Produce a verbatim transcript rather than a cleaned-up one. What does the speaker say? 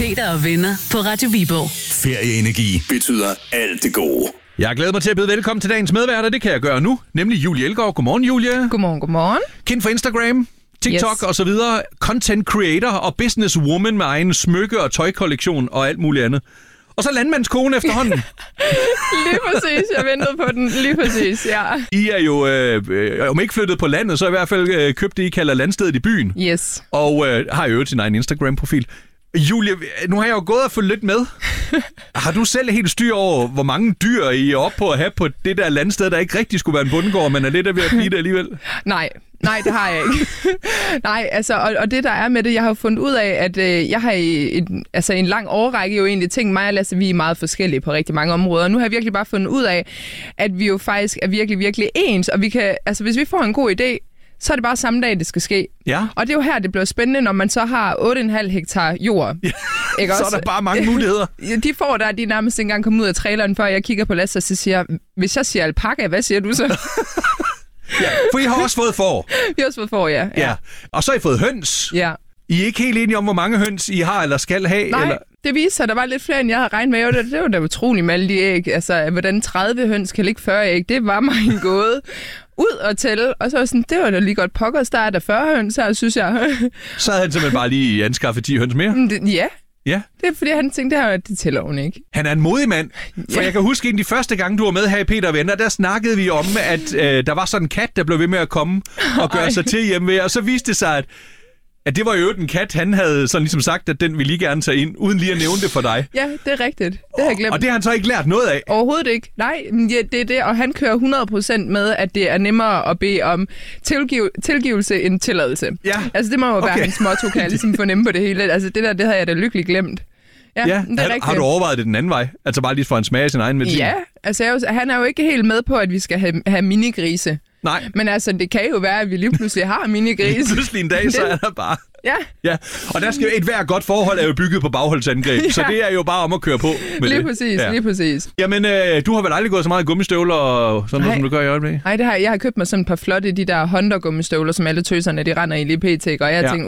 Peter og venner på Radio Viborg. Ferieenergi betyder alt det gode. Jeg glæder mig til at byde velkommen til dagens medværter. Det kan jeg gøre nu, nemlig Julie Elgaard. Godmorgen, Julie. Godmorgen, godmorgen. Kendt for Instagram, TikTok Yes. og så videre. Content creator og businesswoman med egen smykke- og tøjkollektion og alt muligt andet. Og så landmandskone efterhånden. Lige præcis, jeg ventede på den. Lige præcis, ja. I er jo, øh, om ikke flyttet på landet, så i hvert fald øh, købt det, I kalder landstedet i byen. Yes. Og øh, har jo sin egen Instagram-profil. Julie, nu har jeg jo gået og følge lidt med. Har du selv helt styr over, hvor mange dyr I er oppe på at have på det der landsted, der ikke rigtig skulle være en bondegård, men er lidt af ved at blive det alligevel? Nej, nej, det har jeg ikke. Nej, altså, og, og det der er med det, jeg har jo fundet ud af, at øh, jeg har i en, altså, en lang årrække jo egentlig tænkt, mig og Lasse, vi er meget forskellige på rigtig mange områder. Nu har jeg virkelig bare fundet ud af, at vi jo faktisk er virkelig, virkelig ens, og vi kan, altså hvis vi får en god idé, så er det bare samme dag, det skal ske. Ja. Og det er jo her, det bliver spændende, når man så har otte komma fem hektar jord. Ja. Ikke Så er der bare mange muligheder. De får der, de er nærmest ikke engang kommet ud af traileren, før jeg kigger på Lasse og så siger, hvis jeg siger alpaka, hvad siger du så? Ja, for I har også fået får. Vi har også fået får, ja. Ja. Og så har I fået høns. Ja. I er ikke helt enige om, hvor mange høns I har eller skal have? Nej, eller? det viser sig, at der var lidt flere, end jeg havde regnet med. Det, det var da utroligt med alle de æg. Altså, hvordan tredive høns kan ligge fyrre æg, det var mig en gåde. Ud og tælle, og så var sådan, det var da lige godt pokkers, der er der fyrre høns her, synes jeg. Så havde han simpelthen bare lige anskaffet ti høns mere? Det, ja, Ja. det er fordi, han tænkte, det her, det tæller hun ikke. Han er en modig mand. For Ja. jeg kan huske, en af de første gange, du var med her i Peter og Venner, der snakkede vi om, at øh, der var sådan en kat, der blev ved med at komme og gøre Ej. sig til hjemme ved. Og så viste det sig, at, at det var jo en kat, han havde sådan ligesom sagt, at den ville lige gerne tage ind, uden lige at nævne det for dig. Ja, det er rigtigt. Det har jeg glemt. Og det har han så ikke lært noget af. Overhovedet ikke. Nej, men ja, det er det, og han kører hundrede procent med, at det er nemmere at bede om tilgiv- tilgivelse end tilladelse. Ja. Altså, det må jo okay. være hans motto, kan jeg ligesom fornemme på det hele. Altså, det der, det havde jeg da lykkeligt glemt. Ja, Ja, det er har, rigtigt. har du overvejet det den anden vej? Altså bare lige for en smag af sin egen medicin? Ja, altså jeg er jo, han er jo ikke helt med på, at vi skal have, have minigrise. Nej. Men altså, det kan jo være, at vi lige pludselig har minigrise. Pludselig en dag, så er der bare... Ja, Ja, og der skal jo et hver godt forhold er jo bygget på bagholdsangreb, ja. Så det er jo bare om at køre på med lige det. præcis, Ja. lige præcis. Jamen, øh, du har vel aldrig gået så meget i gummistøvler og sådan noget, Nej. som du gør i øjeblikket? Nej, det har, jeg har købt mig sådan et par flotte, de der Honda-gummistøvler, som alle tøserne, de render i lige pt. Og jeg Ja. tænkte,